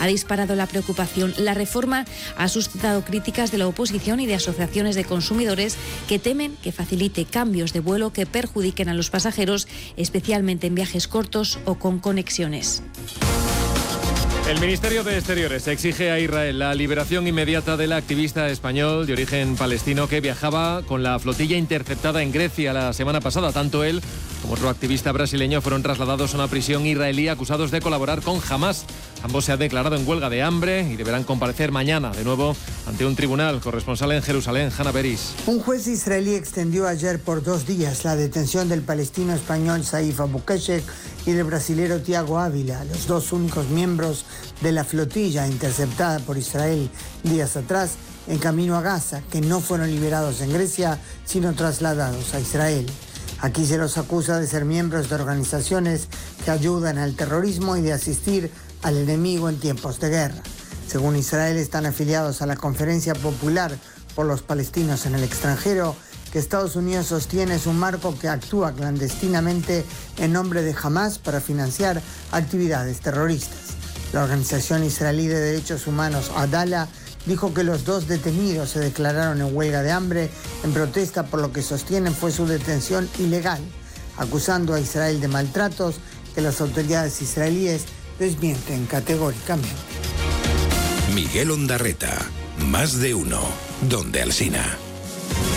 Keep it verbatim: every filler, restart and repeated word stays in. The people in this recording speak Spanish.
ha disparado la preocupación. La reforma ha suscitado críticas de la oposición y de asociaciones de consumidores que temen que facilite cambios de vuelo que perjudiquen a los pasajeros, especialmente en viajes cortos o con conexiones. El Ministerio de Exteriores exige a Israel la liberación inmediata del activista español de origen palestino que viajaba con la flotilla interceptada en Grecia la semana pasada. Tanto él como otro activista brasileño fueron trasladados a una prisión israelí acusados de colaborar con Hamás. Ambos se han declarado en huelga de hambre y deberán comparecer mañana de nuevo ante un tribunal. Corresponsal en Jerusalén, Hanna Beris. Un juez israelí extendió ayer por dos días la detención del palestino español Saif Abukeshek y del brasilero Tiago Ávila, los dos únicos miembros de la flotilla interceptada por Israel días atrás en camino a Gaza, que no fueron liberados en Grecia, sino trasladados a Israel. Aquí se los acusa de ser miembros de organizaciones que ayudan al terrorismo y de asistir al enemigo en tiempos de guerra. Según Israel, están afiliados a la Conferencia Popular por los Palestinos en el extranjero, que Estados Unidos sostiene es un marco que actúa clandestinamente en nombre de Hamás para financiar actividades terroristas. La organización israelí de derechos humanos Adala dijo que los dos detenidos se declararon en huelga de hambre en protesta por lo que sostienen fue su detención ilegal, acusando a Israel de maltratos que las autoridades israelíes desmienten categóricamente. Miguel Ondarreta, Más de Uno, Donde Alsina.